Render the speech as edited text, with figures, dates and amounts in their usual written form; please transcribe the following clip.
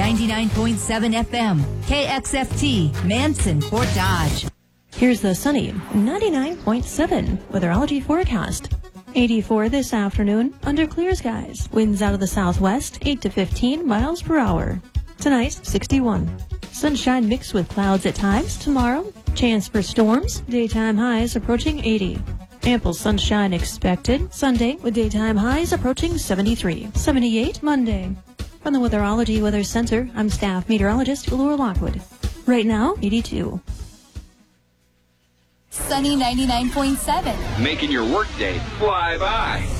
99.7 FM, KXFT, Manson, Fort Dodge. Here's the sunny 99.7 weatherology forecast. 84 this afternoon under clear skies. Winds out of the southwest, 8 to 15 miles per hour. Tonight, 61. Sunshine mixed with clouds at times. Tomorrow, chance for storms. Daytime highs approaching 80. Ample sunshine expected Sunday with daytime highs approaching 73. 78 Monday. From the Weatherology Weather Center, I'm staff meteorologist Laura Lockwood. Right now, 82. Sunny 99.7. Making your workday fly by.